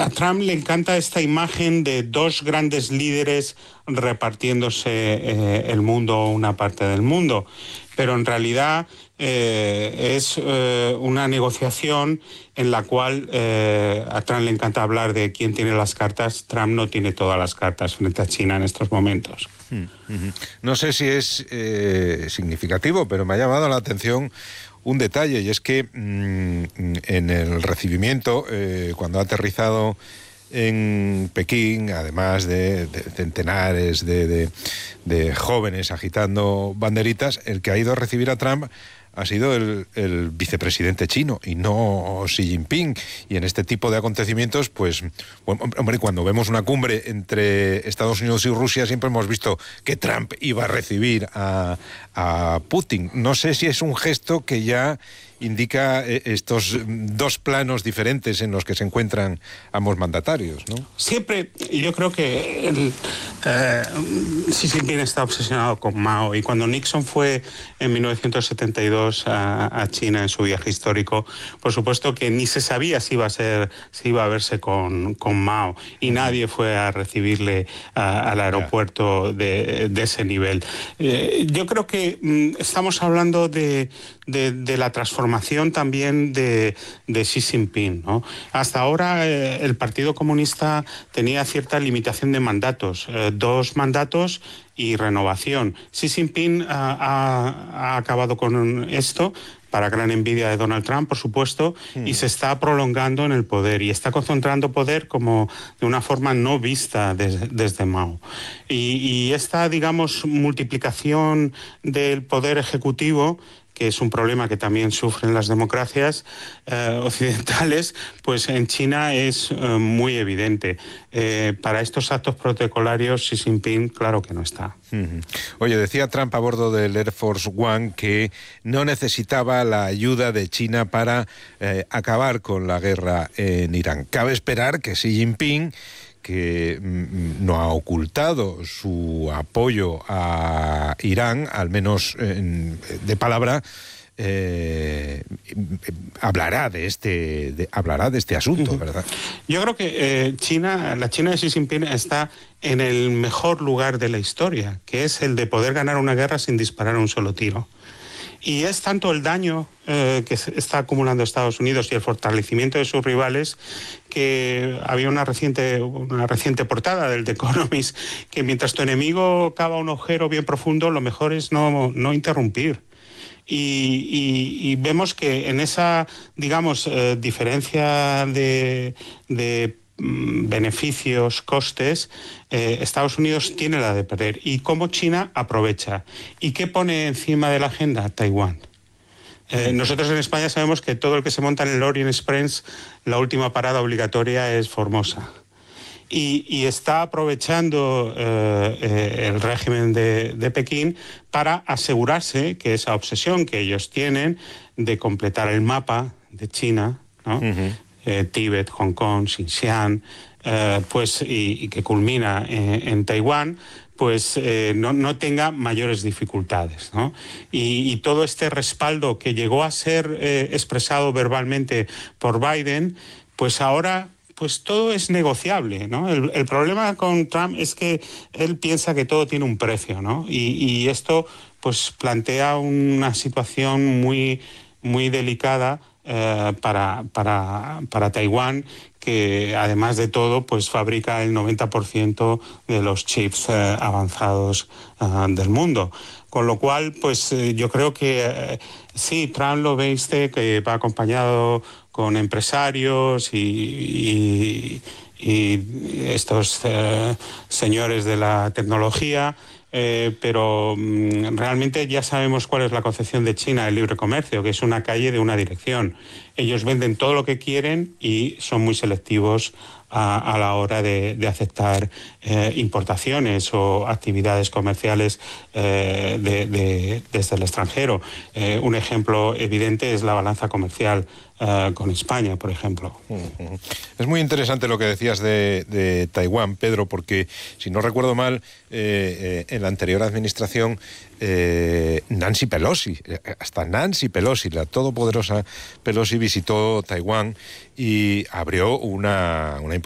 A Trump le encanta esta imagen de dos grandes líderes repartiéndose el mundo, una parte del mundo, pero en realidad es una negociación en la cual a Trump le encanta hablar de quién tiene las cartas. Trump no tiene todas las cartas frente a China en estos momentos. No sé si es significativo, pero me ha llamado la atención un detalle, y es que en el recibimiento, cuando ha aterrizado en Pekín, además de centenares de jóvenes agitando banderitas, el que ha ido a recibir a Trump ha sido el vicepresidente chino y no Xi Jinping. Y en este tipo de acontecimientos, pues, bueno, hombre, cuando vemos una cumbre entre Estados Unidos y Rusia, siempre hemos visto que Trump iba a recibir a Putin. No sé si es un gesto que ya indica estos dos planos diferentes en los que se encuentran ambos mandatarios, ¿no? Siempre, yo creo que Xi Jinping está obsesionado con Mao, y cuando Nixon fue en 1972 a China en su viaje histórico, por supuesto que ni se sabía si iba a verse con Mao, y nadie fue a recibirle al aeropuerto de ese nivel. Yo creo que estamos hablando de la transformación también de Xi Jinping, ¿no? Hasta ahora el Partido Comunista tenía cierta limitación de mandatos, 2 mandatos y renovación. Xi Jinping ha acabado con esto, para gran envidia de Donald Trump, por supuesto, y se está prolongando en el poder, y está concentrando poder como de una forma no vista desde Mao. Y esta, digamos, multiplicación del poder ejecutivo, que es un problema que también sufren las democracias occidentales, pues en China es muy evidente. Para estos actos protocolarios, Xi Jinping, claro que no está. Oye, decía Trump a bordo del Air Force One que no necesitaba la ayuda de China para acabar con la guerra en Irán. Cabe esperar que Xi Jinping, que no ha ocultado su apoyo a Irán, al menos de palabra, hablará de este asunto, ¿verdad? Yo creo que la China de Xi Jinping está en el mejor lugar de la historia, que es el de poder ganar una guerra sin disparar un solo tiro. Y es tanto el daño que está acumulando Estados Unidos y el fortalecimiento de sus rivales, que había una reciente portada del The Economist, que mientras tu enemigo cava un agujero bien profundo, lo mejor es no interrumpir. Y vemos que en esa, digamos, diferencia de beneficios, costes, Estados Unidos tiene la de perder. ¿Y cómo China aprovecha? ¿Y qué pone encima de la agenda? Taiwán. Nosotros en España sabemos que todo el que se monta en el Orient Express, la última parada obligatoria es Formosa. Y está aprovechando el régimen de Pekín para asegurarse que esa obsesión que ellos tienen de completar el mapa de China, ¿no? Tíbet, Hong Kong, Xinjiang, y que culmina en Taiwán, pues no tenga mayores dificultades, ¿no? Y todo este respaldo que llegó a ser expresado verbalmente por Biden, pues ahora pues todo es negociable, ¿no? El problema con Trump es que él piensa que todo tiene un precio, ¿no? Y esto pues plantea una situación muy, muy delicada para Taiwán, que además de todo pues fabrica el 90% de los chips avanzados del mundo. Con lo cual, pues yo creo que sí, Trump lo veiste, que va acompañado con empresarios y estos señores de la tecnología, pero realmente ya sabemos cuál es la concepción de China del libre comercio, que es una calle de una dirección. Ellos venden todo lo que quieren y son muy selectivos a la hora de aceptar importaciones o actividades comerciales desde el extranjero. Un ejemplo evidente es la balanza comercial con España, por ejemplo. Es muy interesante lo que decías de Taiwán, Pedro, porque si no recuerdo mal, en la anterior administración, Nancy Pelosi, la todopoderosa Pelosi, visitó Taiwán y abrió una